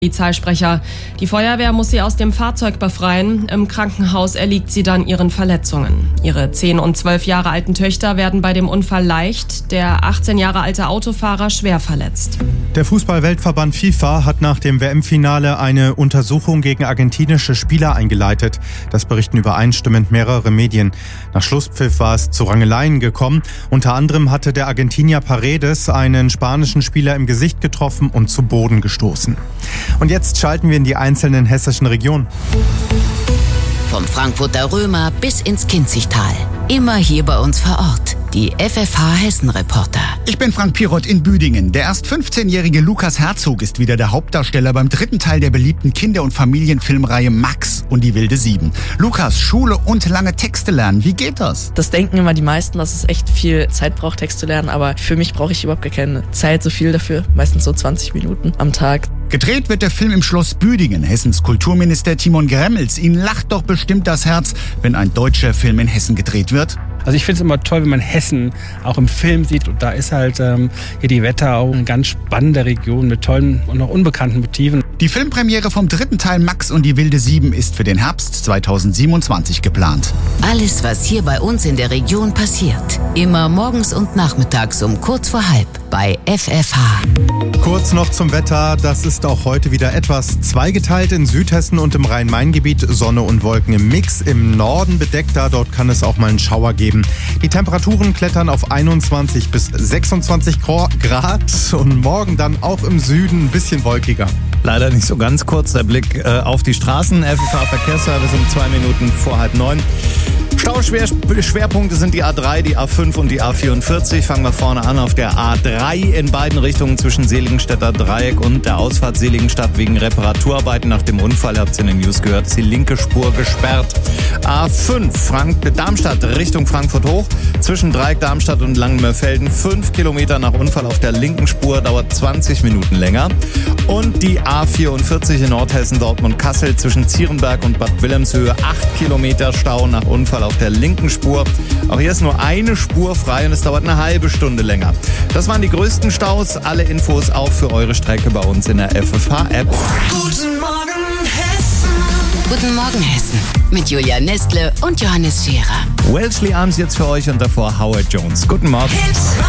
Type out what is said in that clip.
Polizeisprecher. Die Feuerwehr muss sie aus dem Fahrzeug befreien. Im Krankenhaus erliegt sie dann ihren Verletzungen. Ihre 10 und 12 Jahre alten Töchter werden bei dem Unfall leicht, der 18 Jahre alte Autofahrer schwer verletzt. Der Fußball-Weltverband FIFA hat nach dem WM-Finale eine Untersuchung gegen argentinische Spieler eingeleitet. Das berichten übereinstimmend mehrere Medien. Nach Schlusspfiff war es zu Rangeleien gekommen. Unter anderem hatte der Argentinier Paredes einen spanischen Spieler im Gesicht getroffen und zu Boden gestoßen. Und jetzt schalten wir in die einzelnen hessischen Regionen. Vom Frankfurter Römer bis ins Kinzigtal. Immer hier bei uns vor Ort. Die FFH Hessen-Reporter. Ich bin Frank Pirot in Büdingen. Der erst 15-jährige Lukas Herzog ist wieder der Hauptdarsteller beim 3. Teil der beliebten Kinder- und Familienfilmreihe Max und die wilde 7. Lukas, Schule und lange Texte lernen. Wie geht das? Das denken immer die meisten, dass es echt viel Zeit braucht, Text zu lernen. Aber für mich brauche ich überhaupt gar keine Zeit so viel dafür. Meistens so 20 Minuten am Tag. Gedreht wird der Film im Schloss Büdingen. Hessens Kulturminister Timon Gremmels. Ihn lacht doch bestimmt das Herz, wenn ein deutscher Film in Hessen gedreht wird. Also ich finde es immer toll, wenn man Hessen auch im Film sieht. Und da ist halt hier die Wetterau eine ganz spannende Region mit tollen und noch unbekannten Motiven. Die Filmpremiere vom 3. Teil Max und die wilde 7 ist für den Herbst 2027 geplant. Alles, was hier bei uns in der Region passiert. Immer morgens und nachmittags um kurz vor halb bei FFH. Kurz noch zum Wetter. Das ist auch heute wieder etwas zweigeteilt in Südhessen und im Rhein-Main-Gebiet. Sonne und Wolken im Mix. Im Norden bedeckter, dort kann es auch mal einen Schauer geben. Die Temperaturen klettern auf 21 bis 26 Grad und morgen dann auch im Süden ein bisschen wolkiger. Leider nicht so ganz kurz der Blick auf die Straßen. FFH Verkehrsservice um 2 Minuten vor 8:30. Stauschwerpunkte sind die A3, die A5 und die A44. Fangen wir vorne an auf der A3 in beiden Richtungen zwischen Seligenstädter Dreieck und der Ausfahrt Seligenstadt wegen Reparaturarbeiten nach dem Unfall. Habt ihr in den News gehört, ist die linke Spur gesperrt. A5 Darmstadt Richtung Frankfurt hoch zwischen Dreieck Darmstadt und Langenmörfelden. 5 Kilometer nach Unfall auf der linken Spur, dauert 20 Minuten länger. Und die A44 in Nordhessen Dortmund-Kassel zwischen Zierenberg und Bad Wilhelmshöhe. 8 Kilometer Stau nach Unfall auf der linken Spur. Auch hier ist nur eine Spur frei und es dauert eine halbe Stunde länger. Das waren die größten Staus. Alle Infos auch für eure Strecke bei uns in der FFH-App. Guten Morgen Hessen. Guten Morgen Hessen. Mit Julia Nestle und Johannes Scherer. Wellesley Arms jetzt für euch und davor Howard Jones. Guten Morgen.